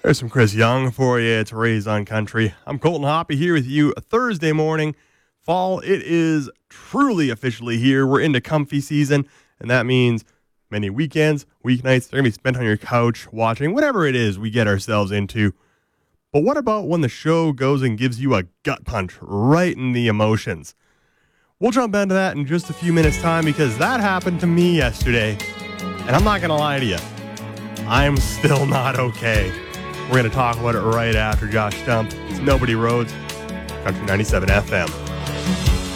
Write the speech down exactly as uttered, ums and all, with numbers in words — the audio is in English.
There's some Chris Young for you. It's Raised on Country. I'm Colton Hoppy here with you Thursday morning. Fall, it is truly officially here. We're into comfy season, and that means many weekends, weeknights, they're going to be spent on your couch watching whatever it is we get ourselves into. But what about when the show goes and gives you a gut punch right in the emotions? We'll jump into that in just a few minutes' time because that happened to me yesterday. And I'm not going to lie to you. I'm still not okay. We're going to talk about it right after Josh Stump. It's Nobody Rhodes, Country ninety-seven F M.